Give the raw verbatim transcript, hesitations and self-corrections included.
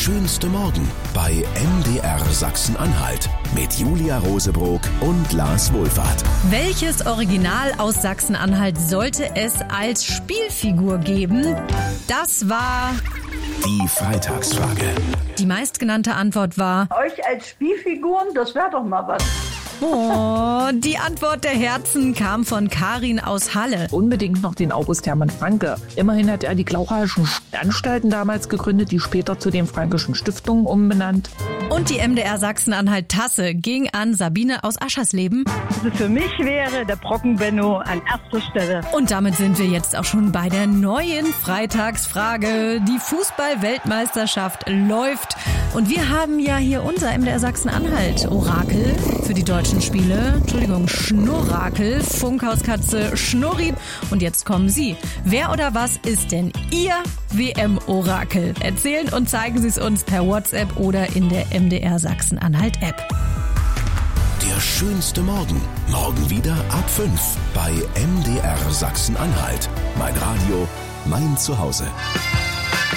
schönste Morgen bei M D R Sachsen-Anhalt mit Julia Rosebrock und Lars Wohlfahrt. Welches Original aus Sachsen-Anhalt sollte es als Spielfigur geben? Das war die Freitagsfrage. Die meistgenannte Antwort war euch als Spielfiguren, das wäre doch mal was. Oh, die Antwort der Herzen kam von Karin aus Halle. Unbedingt noch den August Hermann Franke. Immerhin hat er die Glauchhalischen Anstalten damals gegründet, die später zu den Frankischen Stiftungen umbenannt. Und die M D R Sachsen-Anhalt-Tasse ging an Sabine aus Aschersleben. Also für mich wäre der Brocken-Benno an erster Stelle. Und damit sind wir jetzt auch schon bei der neuen Freitagsfrage. Die Fußball-Weltmeisterschaft läuft. Und wir haben ja hier unser M D R Sachsen-Anhalt-Orakel für die deutschen Spiele. Entschuldigung, Schnurrakel, Funkhauskatze Schnurri. Und jetzt kommen Sie. Wer oder was ist denn Ihr W M-Orakel? Erzählen und zeigen Sie es uns per WhatsApp oder in der M D R Sachsen-Anhalt-App. Der schönste Morgen. Morgen wieder ab fünf bei M D R Sachsen-Anhalt. Mein Radio, mein Zuhause.